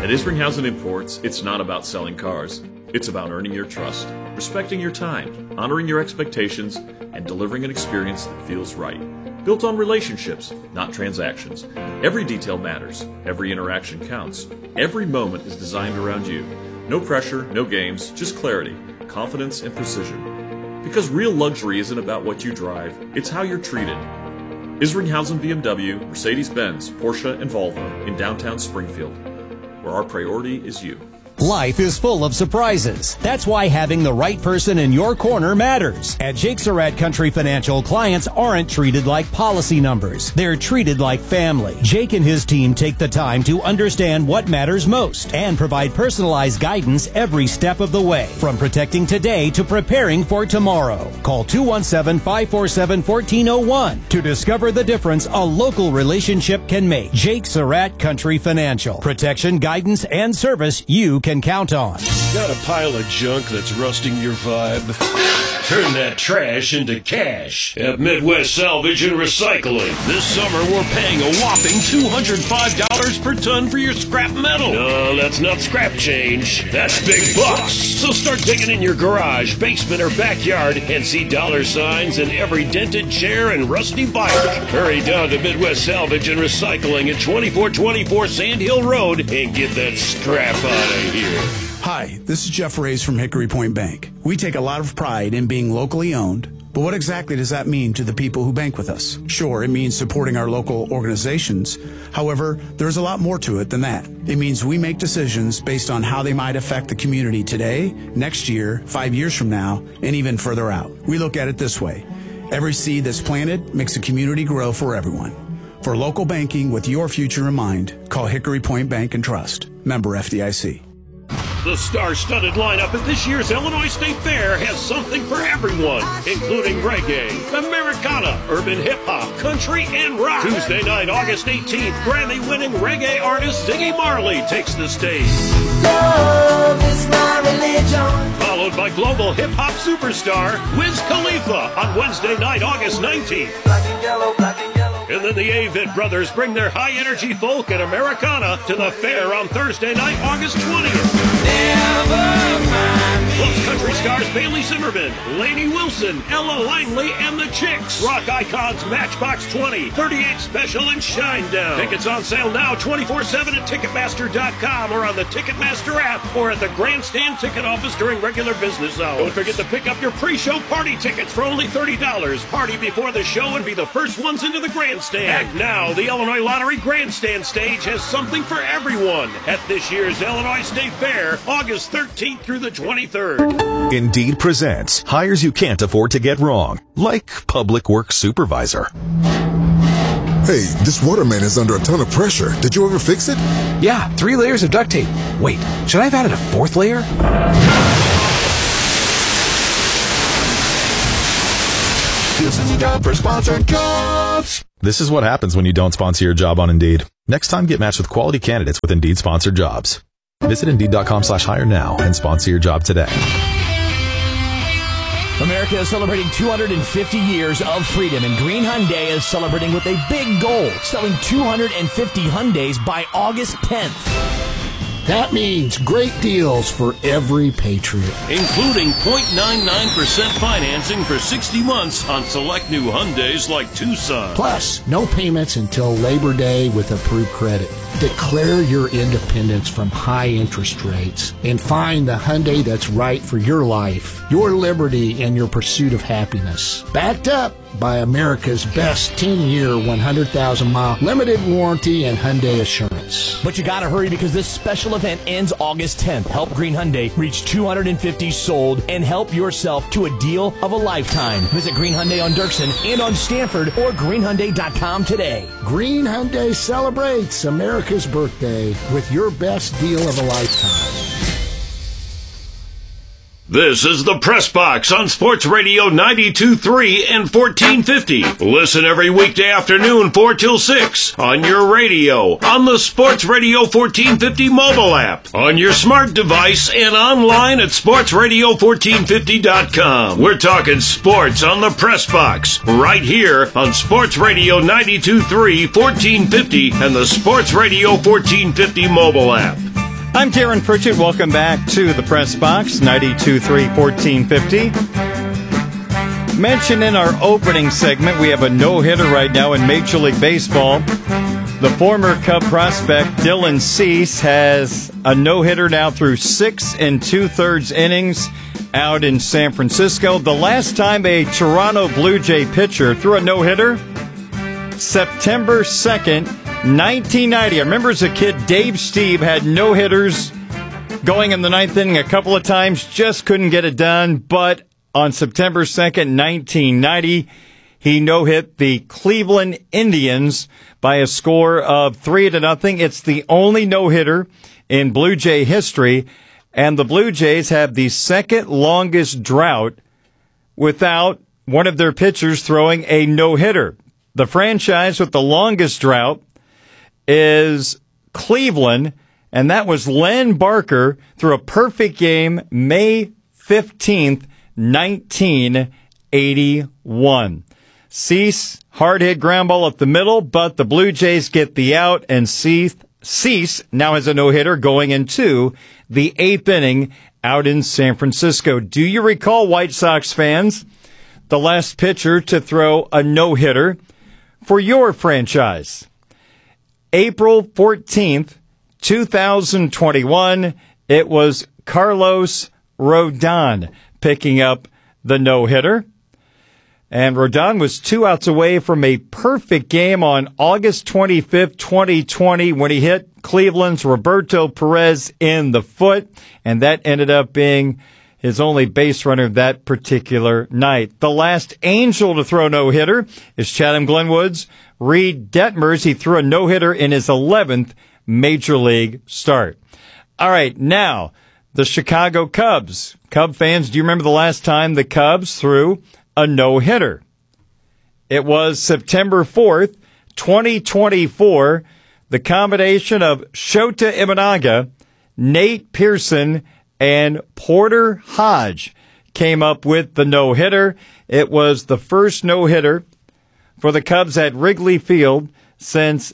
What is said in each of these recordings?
At Isringhausen Imports, it's not about selling cars. It's about earning your trust, respecting your time, honoring your expectations, and delivering an experience that feels right. Built on relationships, not transactions. Every detail matters. Every interaction counts. Every moment is designed around you. No pressure, no games, just clarity, confidence, and precision. Because real luxury isn't about what you drive, it's how you're treated. Isringhausen BMW, Mercedes-Benz, Porsche, and Volvo in downtown Springfield, where our priority is you. Life is full of surprises. That's why having the right person in your corner matters. At Jake Surratt Country Financial, clients aren't treated like policy numbers. They're treated like family. Jake and his team take the time to understand what matters most and provide personalized guidance every step of the way, from protecting today to preparing for tomorrow. Call 217-547-1401 to discover the difference a local relationship can make. Jake Surratt Country Financial. Protection, guidance, and service you can count on. Got a pile of junk that's rusting your vibe? Turn that trash into cash at Midwest Salvage and Recycling. This summer, we're paying a whopping $205 per ton for your scrap metal. No, that's not scrap change. That's big bucks. So start digging in your garage, basement, or backyard and see dollar signs in every dented chair and rusty bike. Hurry down to Midwest Salvage and Recycling at 2424 Sand Hill Road and get that scrap out of here. Hi, this is Jeff Reyes from Hickory Point Bank. We take a lot of pride in being locally owned, but what exactly does that mean to the people who bank with us? Sure, it means supporting our local organizations. However, there's a lot more to it than that. It means we make decisions based on how they might affect the community today, next year, 5 years from now, and even further out. We look at it this way. Every seed that's planted makes the community grow for everyone. For local banking with your future in mind, call Hickory Point Bank and Trust. Member FDIC. The star-studded lineup at this year's Illinois State Fair has something for everyone, including reggae, Americana, urban hip-hop, country, and rock. Tuesday night, August 18th, Grammy-winning reggae artist Ziggy Marley takes the stage. Love is my religion. Followed by global hip-hop superstar Wiz Khalifa on Wednesday night, August 19th. Black and yellow, black and yellow. And then the Avett Brothers bring their high-energy folk and Americana to the fair on Thursday night, August 20th. Plus country stars Bailey Zimmerman, Lainey Wilson, Ella Langley, and the Chicks. Rock icons Matchbox 20, 38 Special, and Shinedown. Tickets on sale now 24/7 at Ticketmaster.com or on the Ticketmaster app or at the Grandstand ticket office during regular business hours. Don't forget to pick up your pre-show party tickets for only $30. Party before the show and be the first ones into the Grandstand. And now, the Illinois Lottery Grandstand stage has something for everyone at this year's Illinois State Fair, August 13th through the 23rd. Indeed presents hires you can't afford to get wrong, like public works supervisor. Hey, this waterman is under a ton of pressure. Did you ever fix it? Yeah, 3 layers of duct tape. Wait, should I have added a 4th layer? This is a job for Sponsored Jobs. This is what happens when you don't sponsor your job on Indeed. Next time, get matched with quality candidates with Indeed sponsored jobs. Visit Indeed.com/hire now and sponsor your job today. America is celebrating 250 years of freedom, and Green Hyundai is celebrating with a big goal, selling 250 Hyundais by August 10th. That means great deals for every patriot. Including 0.99% financing for 60 months on select new Hyundais like Tucson. Plus, no payments until Labor Day with approved credit. Declare your independence from high interest rates and find the Hyundai that's right for your life, your liberty, and your pursuit of happiness. Backed up by America's best 10-year, 100,000-mile limited warranty and Hyundai Assurance. But you gotta hurry because this special event ends August 10th. Help Green Hyundai reach 250 sold and help yourself to a deal of a lifetime. Visit Green Hyundai on Dirksen and on Stanford or greenhyundai.com today. Green Hyundai celebrates America's birthday with your best deal of a lifetime. This is the Press Box on Sports Radio 92.3 and 1450. Listen every weekday afternoon 4 till 6 on your radio, on the Sports Radio 1450 mobile app, on your smart device, and online at sportsradio1450.com. We're talking sports on the Press Box right here on Sports Radio 92.3, 1450 and the Sports Radio 1450 mobile app. I'm Darren Pritchett. Welcome back to the Press Box, 92.3, 1450. Mentioned in our opening segment, we have a no-hitter right now in Major League Baseball. The former Cub prospect Dylan Cease has a no-hitter now through 6 2/3 innings out in San Francisco. The last time a Toronto Blue Jay pitcher threw a no-hitter, September 2nd, 1990. I remember as a kid, Dave Steve had no-hitters going in the ninth inning a couple of times, just couldn't get it done. But on September 2nd, 1990, he no-hit the Cleveland Indians by a score of 3-0. It's the only no-hitter in Blue Jay history, and the Blue Jays have the second longest drought without one of their pitchers throwing a no-hitter. The franchise with the longest drought is Cleveland, and that was Len Barker through a perfect game May 15th, 1981. Cease, hard hit ground ball up the middle, but the Blue Jays get the out, and Cease now has a no-hitter going into the 8th inning out in San Francisco. Do you recall, White Sox fans, the last pitcher to throw a no-hitter for your franchise? April 14th, 2021, it was Carlos Rodon picking up the no-hitter. And Rodon was 2 outs away from a perfect game on August 25th, 2020, when he hit Cleveland's Roberto Perez in the foot, and that ended up being his only base runner that particular night. The last Angel to throw a no-hitter is Chatham Glenwood's Reed Detmers. He threw a no-hitter in his 11th Major League start. All right, now, the Chicago Cubs. Cub fans, do you remember the last time the Cubs threw a no-hitter? It was September 4th, 2024. The combination of Shota Imanaga, Nate Pearson, and Porter Hodge came up with the no-hitter. It was the first no-hitter for the Cubs at Wrigley Field since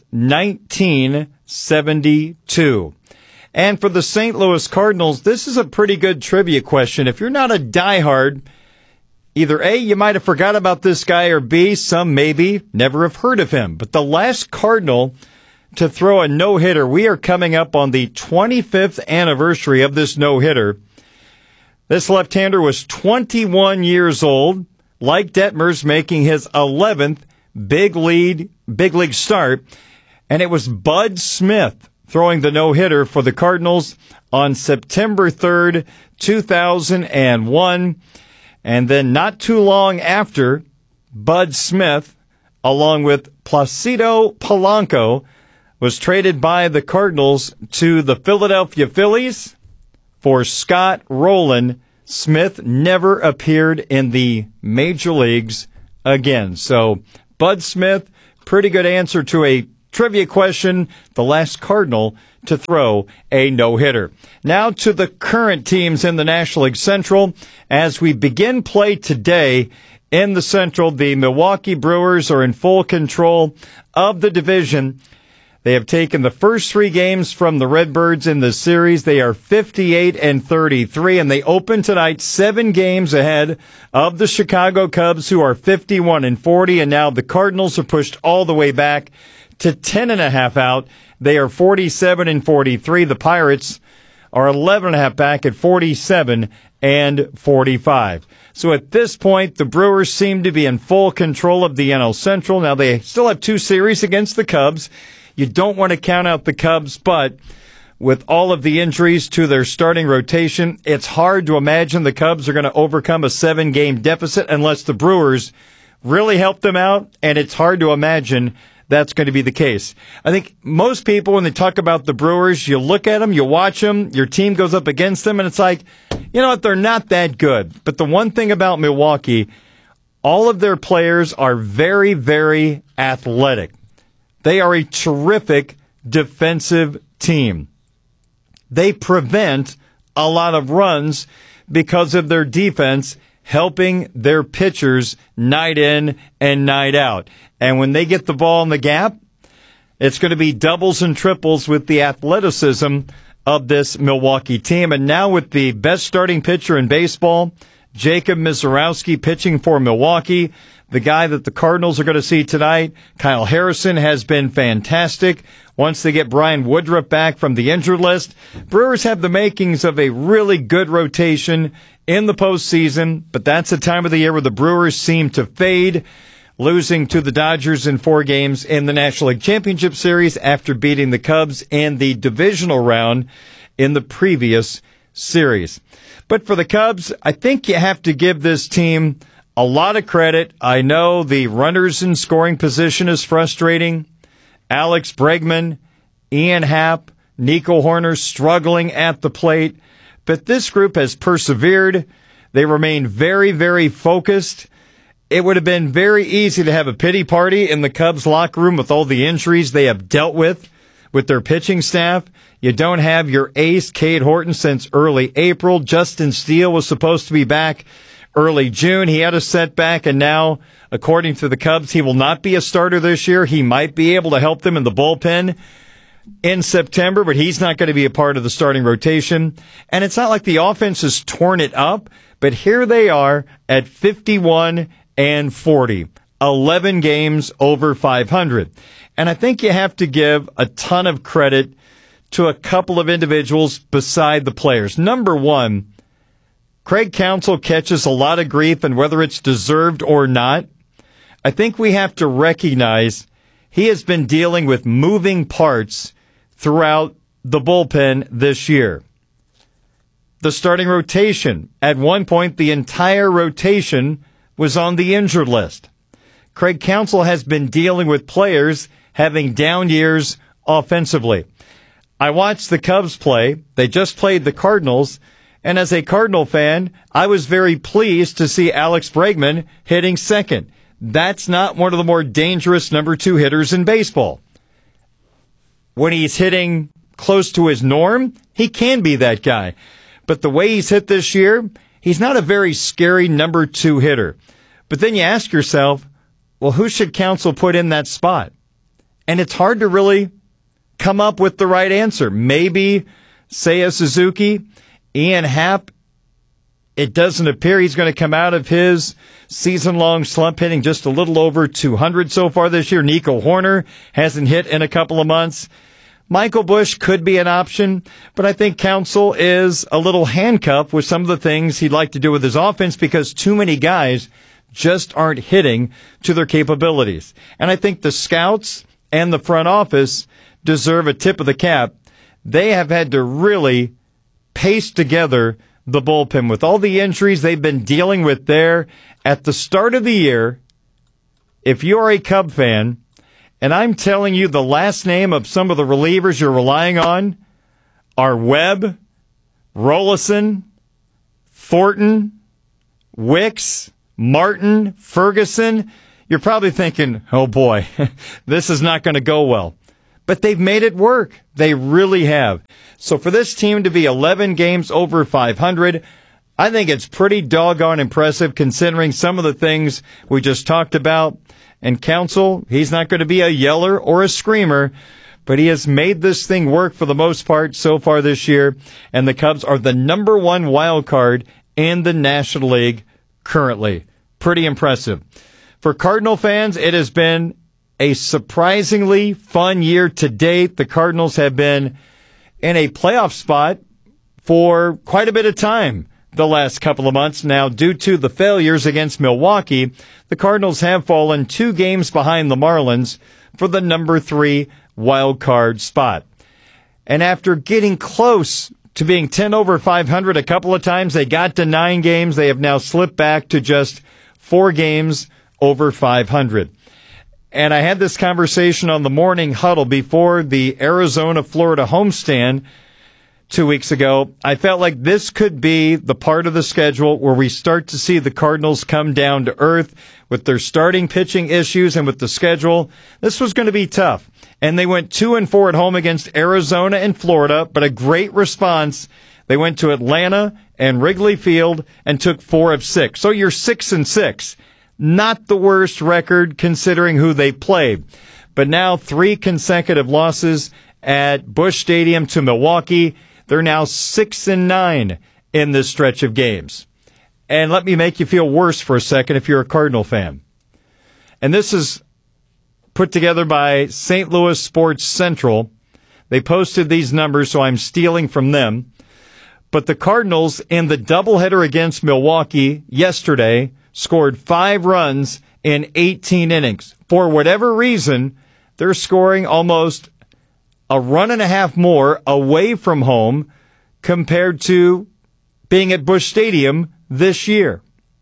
1972. And for the St. Louis Cardinals, this is a pretty good trivia question. If you're not a diehard, either A, you might have forgot about this guy, or B, some maybe never have heard of him. But the last Cardinal to throw a no-hitter, we are coming up on the 25th anniversary of this no-hitter. This left-hander was 21 years old, like Detmers, making his 11th big league start, and it was Bud Smith throwing the no-hitter for the Cardinals on September 3rd, 2001. And then not too long after, Bud Smith, along with Placido Polanco, was traded by the Cardinals to the Philadelphia Phillies for Scott Rowland. Smith never appeared in the major leagues again. So Bud Smith, pretty good answer to a trivia question, the last Cardinal to throw a no-hitter. Now to the current teams in the National League Central. As we begin play today in the Central, the Milwaukee Brewers are in full control of the division. They have taken the first 3 games from the Redbirds in the series. They are 58-33, and they open tonight 7 games ahead of the Chicago Cubs, who are 51-40, and now the Cardinals are pushed all the way back to 10.5 out. They are 47-43. The Pirates are 11.5 back at 47-45. So at this point, the Brewers seem to be in full control of the NL Central. Now they still have 2 series against the Cubs. You don't want to count out the Cubs, but with all of the injuries to their starting rotation, it's hard to imagine the Cubs are going to overcome a 7-game deficit unless the Brewers really help them out, and it's hard to imagine that's going to be the case. I think most people, when they talk about the Brewers, you look at them, you watch them, your team goes up against them, and it's like, you know what, they're not that good. But the one thing about Milwaukee, all of their players are very, very athletic. They are a terrific defensive team. They prevent a lot of runs because of their defense, helping their pitchers night in and night out. And when they get the ball in the gap, it's going to be doubles and triples with the athleticism of this Milwaukee team. And now with the best starting pitcher in baseball, Jacob Misiorowski pitching for Milwaukee, the guy that the Cardinals are going to see tonight, Kyle Harrison, has been fantastic. Once they get Brian Woodruff back from the injured list, Brewers have the makings of a really good rotation in the postseason, but that's the time of the year where the Brewers seem to fade, losing to the Dodgers in 4 games in the National League Championship Series after beating the Cubs in the divisional round in the previous series. But for the Cubs, I think you have to give this team a lot of credit. I know the runners in scoring position is frustrating. Alex Bregman, Ian Happ, Nico Horner struggling at the plate. But this group has persevered. They remain very, very focused. It would have been very easy to have a pity party in the Cubs locker room with all the injuries they have dealt with their pitching staff. You don't have your ace, Cade Horton, since early April. Justin Steele was supposed to be back early June. He had a setback, and now, according to the Cubs, he will not be a starter this year. He might be able to help them in the bullpen in September, but he's not going to be a part of the starting rotation. And it's not like the offense has torn it up, but here they are at 51-40, 11 games over 500. And I think you have to give a ton of credit to a couple of individuals beside the players. Number one, Craig Counsell catches a lot of grief, and whether it's deserved or not, I think we have to recognize he has been dealing with moving parts throughout the bullpen this year. The starting rotation, at one point, the entire rotation was on the injured list. Craig Counsell has been dealing with players having down years offensively. I watched the Cubs play. They just played the Cardinals. And as a Cardinal fan, I was very pleased to see Alex Bregman hitting second. That's not one of the more dangerous number 2 hitters in baseball. When he's hitting close to his norm, he can be that guy. But the way he's hit this year, he's not a very scary number 2 hitter. But then you ask yourself, well, who should Counsell put in that spot? And it's hard to really come up with the right answer. Maybe Seiya Suzuki, Ian Happ. It doesn't appear he's going to come out of his season-long slump, hitting just a little over 200 so far this year. Nico Horner hasn't hit in a couple of months. Michael Busch could be an option, but I think Counsell is a little handcuffed with some of the things he'd like to do with his offense because too many guys just aren't hitting to their capabilities. And I think the scouts and the front office deserve a tip of the cap. They have had to really paste together the bullpen with all the injuries they've been dealing with there at the start of the year. If you're a Cub fan, and I'm telling you the last name of some of the relievers you're relying on are Webb, Rollison, Thornton, Wicks, Martin, Ferguson, you're probably thinking, oh boy, this is not going to go well. But they've made it work. They really have. So for this team to be 11 games over 500, I think it's pretty doggone impressive considering some of the things we just talked about. And Counsell, he's not going to be a yeller or a screamer, but he has made this thing work for the most part so far this year. And the Cubs are the number 1 wild card in the National League currently. Pretty impressive. For Cardinal fans, it has been a surprisingly fun year to date. The Cardinals have been in a playoff spot for quite a bit of time the last couple of months. Now, due to the failures against Milwaukee, the Cardinals have fallen 2 games behind the Marlins for the number 3 wild card spot. And after getting close to being 10 over 500 a couple of times, they got to 9 games. They have now slipped back to just 4 games over 500. And I had this conversation on the morning huddle before the Arizona-Florida homestand 2 weeks ago. I felt like this could be the part of the schedule where we start to see the Cardinals come down to earth with their starting pitching issues and with the schedule. This was going to be tough. And they went 2-4 at home against Arizona and Florida, but a great response. They went to Atlanta and Wrigley Field and took 4 of 6. So you're 6-6. Not the worst record considering who they played. But now 3 consecutive losses at Busch Stadium to Milwaukee. They're now 6-9 in this stretch of games. And let me make you feel worse for a second if you're a Cardinal fan. And this is put together by St. Louis Sports Central. They posted these numbers, so I'm stealing from them. But the Cardinals, in the doubleheader against Milwaukee yesterday, scored 5 runs in 18 innings. For whatever reason, they're scoring almost a run and a half more away from home compared to being at Busch Stadium this year.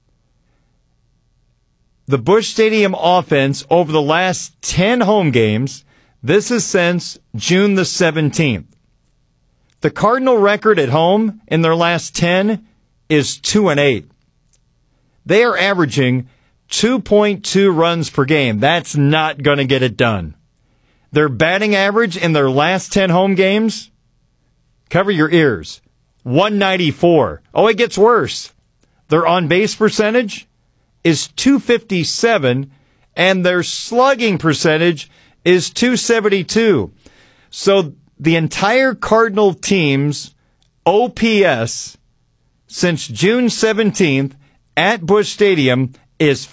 The Busch Stadium offense over the last 10 home games, this is since June the 17th. The Cardinal record at home in their last 10 is 2-8. They are averaging 2.2 runs per game. That's not going to get it done. Their batting average in their last 10 home games, cover your ears, 194. Oh, it gets worse. Their on-base percentage is 257, and their slugging percentage is 272. So the entire Cardinal team's OPS since June 17th at Busch Stadium is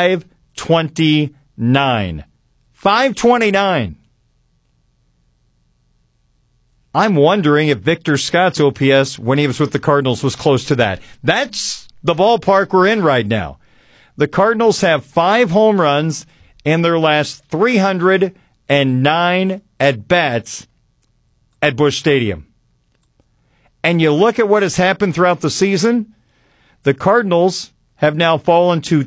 529. 529. I'm wondering if Victor Scott's OPS when he was with the Cardinals was close to that. That's the ballpark we're in right now. The Cardinals have 5 home runs in their last 309 at-bats at Busch Stadium. And you look at what has happened throughout the season, the Cardinals have now fallen to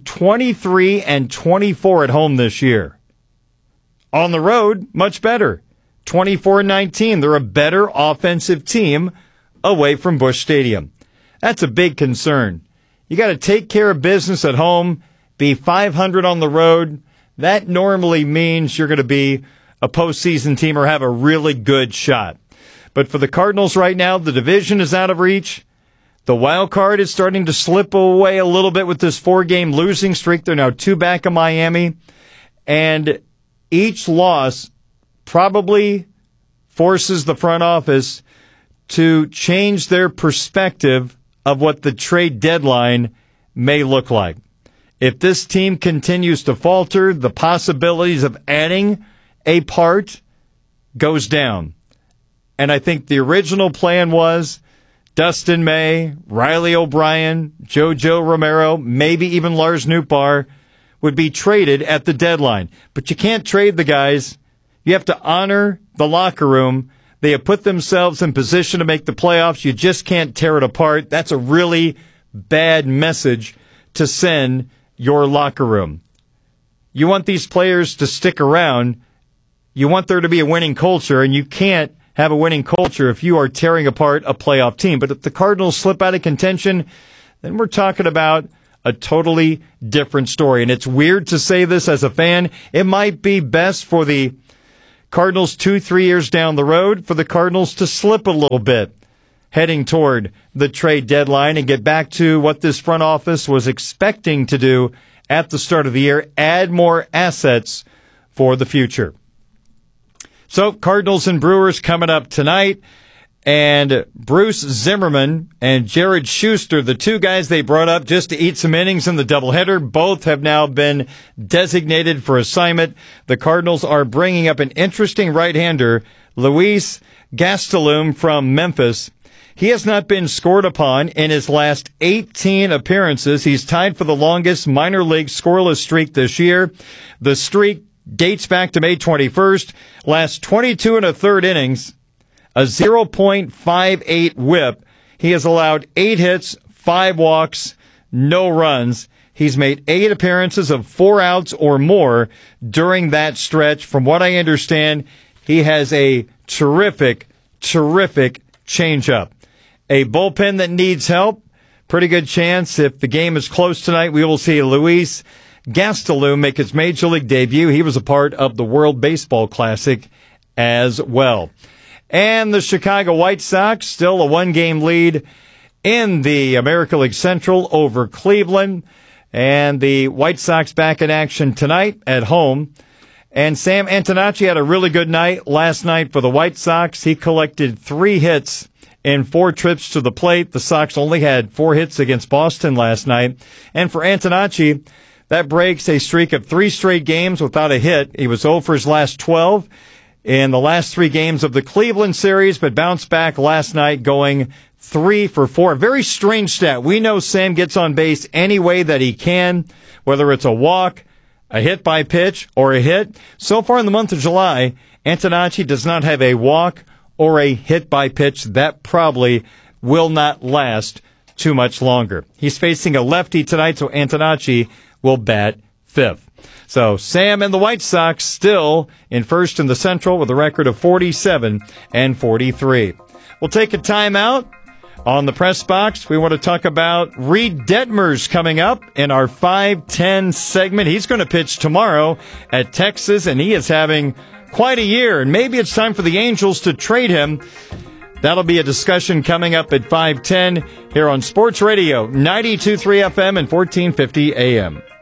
23-24 at home this year. On the road, much better. 24-19. They're a better offensive team away from Busch Stadium. That's a big concern. You got to take care of business at home, be 500 on the road. That normally means you're going to be a postseason team or have a really good shot. But for the Cardinals right now, the division is out of reach. The wild card is starting to slip away a little bit with this 4-game losing streak. They're now 2 back of Miami. And each loss probably forces the front office to change their perspective of what the trade deadline may look like. If this team continues to falter, the possibilities of adding a part goes down. And I think the original plan was Dustin May, Riley O'Brien, JoJo Romero, maybe even Lars Nootbaar would be traded at the deadline. But you can't trade the guys. You have to honor the locker room. They have put themselves in position to make the playoffs. You just can't tear it apart. That's a really bad message to send your locker room. You want these players to stick around. You want there to be a winning culture, and you can't have a winning culture if you are tearing apart a playoff team. But if the Cardinals slip out of contention, then we're talking about a totally different story. And it's weird to say this as a fan. It might be best for the Cardinals 2-3 years down the road for the Cardinals to slip a little bit heading toward the trade deadline and get back to what this front office was expecting to do at the start of the year, add more assets for the future. So Cardinals and Brewers coming up tonight. And Bruce Zimmerman and Jared Schuster, the two guys they brought up just to eat some innings in the doubleheader, both have now been designated for assignment. The Cardinals are bringing up an interesting right-hander, Luis Gastelum from Memphis. He has not been scored upon in his last 18 appearances. He's tied for the longest minor league scoreless streak this year. The streak dates back to May 21st, last 22 1/3 innings. A 0.58 whip. He has allowed 8 hits, 5 walks, no runs. He's made 8 appearances of 4 outs or more during that stretch. From what I understand, he has a terrific changeup. A bullpen that needs help. Pretty good chance if the game is close tonight, we will see Luis Gastelum make his Major League debut. He was a part of the World Baseball Classic as well. And the Chicago White Sox, still a 1-game lead in the American League Central over Cleveland. And the White Sox back in action tonight at home. And Sam Antonacci had a really good night last night for the White Sox. He collected 3 hits in 4 trips to the plate. The Sox only had 4 hits against Boston last night. And for Antonacci, that breaks a streak of 3 straight games without a hit. He was 0 for his last 12 in the last 3 games of the Cleveland series, but bounced back last night going 3 for 4. A very strange stat. We know Sam gets on base any way that he can, whether it's a walk, a hit by pitch, or a hit. So far in the month of July, Antonacci does not have a walk or a hit by pitch. That probably will not last too much longer. He's facing a lefty tonight, so Antonacci will bat 5th. So Sam and the White Sox still in first in the Central with a record of 47-43. We'll take a timeout. On the press box, we want to talk about Reed Detmers coming up in our 5-10 segment. He's going to pitch tomorrow at Texas, and he is having quite a year. And maybe it's time for the Angels to trade him. That'll be a discussion coming up at 5:10 here on Sports Radio 92.3 FM and 1450 AM.